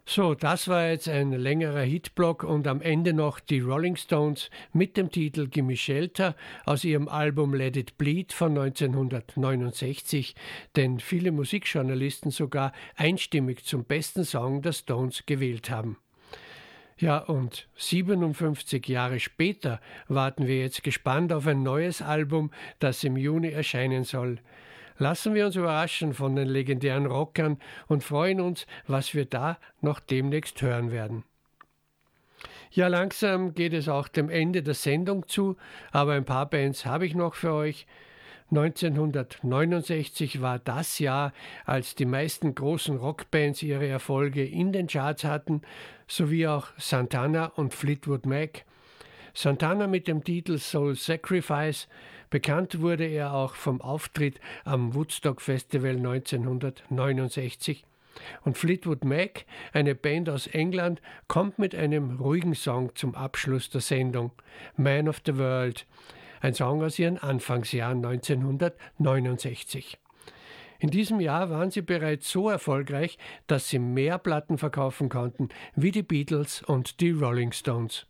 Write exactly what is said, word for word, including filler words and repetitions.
So, das war jetzt ein längerer Hitblock und am Ende noch die Rolling Stones mit dem Titel Gimme Shelter aus ihrem Album Let It Bleed von neunzehnhundertneunundsechzig, den viele Musikjournalisten sogar einstimmig zum besten Song der Stones gewählt haben. Ja, und siebenundfünfzig Jahre später warten wir jetzt gespannt auf ein neues Album, das im Juni erscheinen soll. Lassen wir uns überraschen von den legendären Rockern und freuen uns, was wir da noch demnächst hören werden. Ja, langsam geht es auch dem Ende der Sendung zu, aber ein paar Bands habe ich noch für euch. neunzehnhundertneunundsechzig war das Jahr, als die meisten großen Rockbands ihre Erfolge in den Charts hatten, sowie auch Santana und Fleetwood Mac. Santana mit dem Titel Soul Sacrifice, bekannt wurde er auch vom Auftritt am Woodstock Festival neunzehnhundertneunundsechzig. Und Fleetwood Mac, eine Band aus England, kommt mit einem ruhigen Song zum Abschluss der Sendung, Man of the World, ein Song aus ihren Anfangsjahren neunzehnhundertneunundsechzig. In diesem Jahr waren sie bereits so erfolgreich, dass sie mehr Platten verkaufen konnten wie die Beatles und die Rolling Stones.